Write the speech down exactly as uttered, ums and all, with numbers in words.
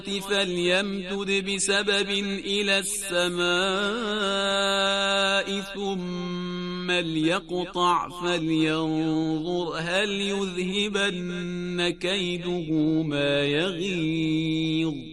فليمدد بسبب إلى السماء ثم ليقطع فلينظر هل يذهبن كيده ما يغيظ